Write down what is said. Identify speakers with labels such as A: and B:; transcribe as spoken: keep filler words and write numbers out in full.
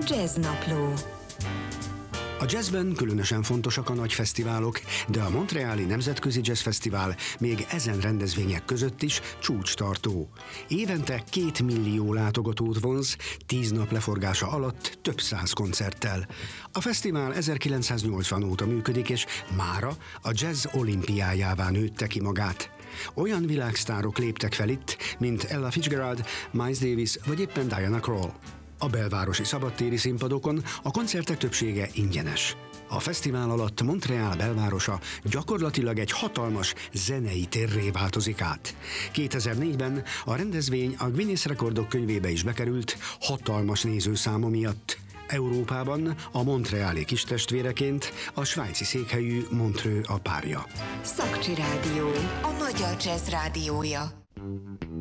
A: Jazz Napló.
B: A jazzben különösen fontosak a nagy fesztiválok, de a Montreali Nemzetközi Jazz Fesztivál még ezen rendezvények között is csúcstartó. Évente két millió látogatót vonz, tíz nap leforgása alatt több száz koncerttel. A fesztivál ezerkilencszáznyolcvan óta működik, és mára a jazz olimpiájává nőtte ki magát. Olyan világsztárok léptek fel itt, mint Ella Fitzgerald, Miles Davis vagy éppen Diana Krall. A belvárosi szabadtéri színpadokon a koncertek többsége ingyenes. A fesztivál alatt Montreal belvárosa gyakorlatilag egy hatalmas zenei térré változik át. kétezer-négyben a rendezvény a Guinness Rekordok könyvébe is bekerült hatalmas nézőszáma miatt. Európában a montreali kistestvéreként a svájci székhelyű Montreux a párja.
A: Szakcsi Rádió, a magyar jazz rádiója.